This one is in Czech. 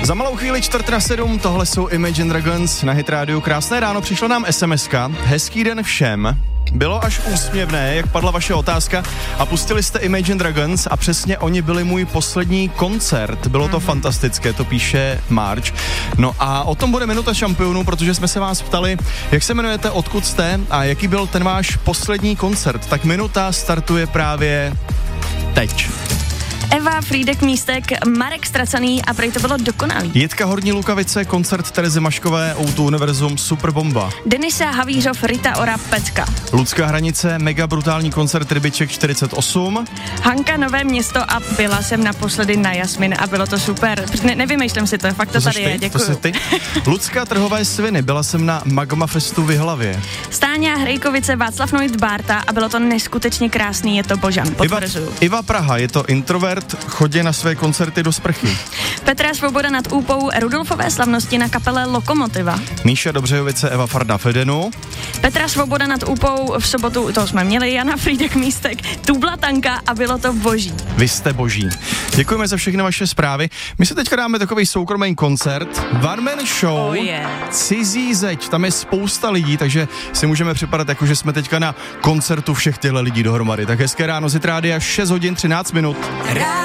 Za malou chvíli 6:45, tohle jsou Imagine Dragons na Hit Radio. Krásné ráno, přišla nám SMS-ka. Hezký den všem. Bylo až úsměvné, jak padla vaše otázka a pustili jste Imagine Dragons a přesně oni byli můj poslední koncert. Bylo to fantastické, to píše March. No a o tom bude Minuta šampionů, protože jsme se vás ptali, jak se jmenujete, odkud jste a jaký byl ten váš poslední koncert. Tak minuta startuje právě teď. Eva, Frýdek Místek, Marek Ztracený a prej to bylo dokonalý. Jitka Horní Lukavice, koncert Terezy Maškové, O2 Univerzum, super bomba. Denisa Havířov, Rita Ora, Pecka. Lucka Hranice, mega brutální koncert Rybiček 48. Hanka, Nové Město a byla jsem naposledy na Jasmin a bylo to super. Nevymýšlím si to, fakt to tady je, děkuju. To jsi ty? Lucka Trhové Sviny, byla jsem na Magma Festu v Jihlavě. Stáňa Hrejkovice, Václav Noit, Bárta a bylo to neskutečně krásný, je to Božan, potvrzuju. Iva Praha, je to introvert, chodí na své koncerty do sprchy. Petra Svoboda nad Úpou, Rudolfové slavnosti na kapele Lokomotiva. Míša Dobřejovice, Eva Farda Fedenu. Petra Svoboda nad Úpou, v sobotu, to jsme měli, Jana Frýdek Místek, Tubla Tanka a bylo to boží. Vy jste boží. Děkujeme za všechny vaše zprávy. My se teďka dáme takový soukromý koncert, One Man Show, Cizí zeď, tam je spousta lidí, takže si můžeme připadat jako, že jsme teďka na koncertu všech těchto lidí dohromady. Tak hezké ráno, Hit Rádia, 6:13.